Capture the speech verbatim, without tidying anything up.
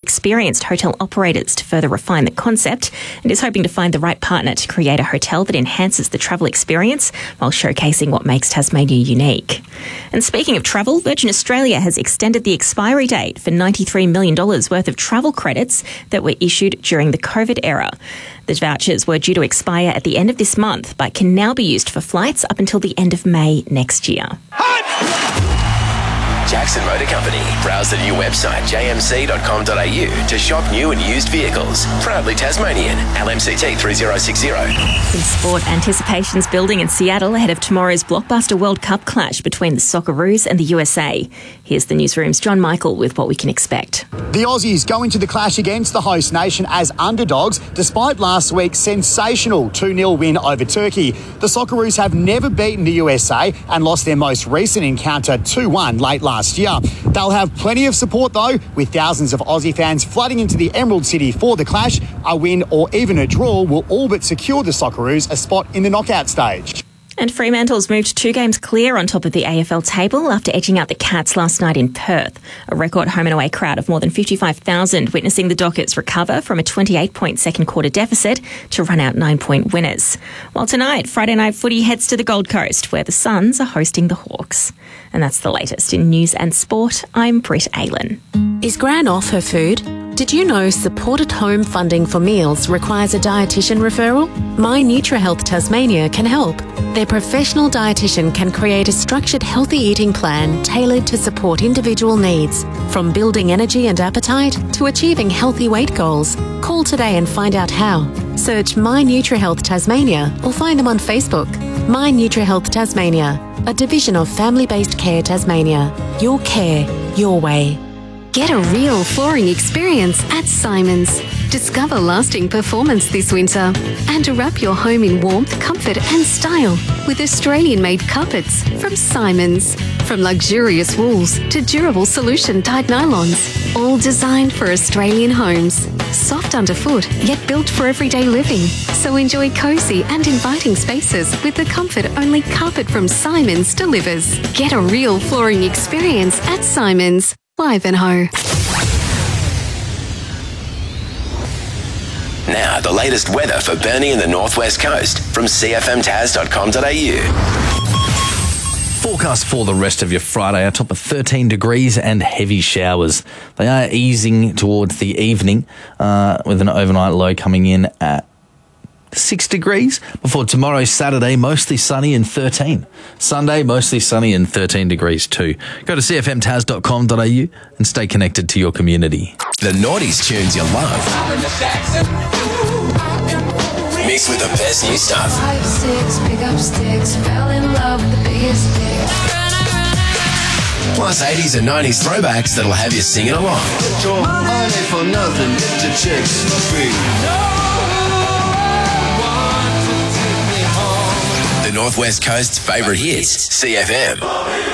experienced hotel operators to further refine the concept and is hoping to find the right partner to create a hotel that enhances the travel experience while showcasing what makes Tasmania unique. And speaking of travel, Virgin Australia has extended the expiry date for ninety-three million dollars worth of travel credits that were issued during the COVID era. The vouchers were due to expire at the end of this month, but can now be used for flights up until the end of May next year. Jackson Motor Company. Browse the new website j m c dot com dot a u to shop new and used vehicles. Proudly Tasmanian. L M C T three zero six zero. In sport, anticipation's building in Seattle ahead of tomorrow's blockbuster World Cup clash between the Socceroos and the U S A. Here's the newsroom's John Michael with what we can expect. The Aussies go into the clash against the host nation as underdogs, despite last week's sensational two nil win over Turkey. The Socceroos have never beaten the U S A and lost their most recent encounter two one late last year. They'll have plenty of support though, with thousands of Aussie fans flooding into the Emerald City for the clash. A win or even a draw will all but secure the Socceroos a spot in the knockout stage. And Fremantle's moved two games clear on top of the A F L table after edging out the Cats last night in Perth. A record home and away crowd of more than fifty-five thousand witnessing the Dockets recover from a twenty-eight point second quarter deficit to run out nine point winners. While tonight, Friday night footy heads to the Gold Coast, where the Suns are hosting the Hawks. And that's the latest in news and sport. I'm Britt Aylen. Is Gran off her food? Did you know supported home funding for meals requires a dietitian referral? My NutriHealth Tasmania can help. Their professional dietitian can create a structured healthy eating plan tailored to support individual needs, from building energy and appetite to achieving healthy weight goals. Call today and find out how. Search My NutriHealth Tasmania or find them on Facebook. My NutriHealth Tasmania, a division of Family-Based Care Tasmania. Your care, your way. Get a real flooring experience at Simons. Discover lasting performance this winter and wrap your home in warmth, comfort and style with Australian-made carpets from Simons. From luxurious wools to durable solution-dyed nylons, all designed for Australian homes. Soft underfoot, yet built for everyday living. So enjoy cosy and inviting spaces with the comfort only carpet from Simons delivers. Get a real flooring experience at Simons. Ivanhoe. Now, the latest weather for Burnie and the Northwest Coast from c f m tas dot com dot a u. Forecast for the rest of your Friday, a top of thirteen degrees and heavy showers. They are easing towards the evening uh, with an overnight low coming in at six degrees before tomorrow, Saturday, mostly sunny and thirteen. Sunday, mostly sunny and thirteen degrees too. Go to c f m tas dot com dot a u and stay connected to your community. The noughties tunes you love. Mixed with the best new stuff. Five, six, pick up sticks, fell in love with the biggest dick. Plus eighties and nineties throwbacks that'll have you singing along. Your money for nothing, the chicks for free. The Northwest Coast's favourite hits, C F M.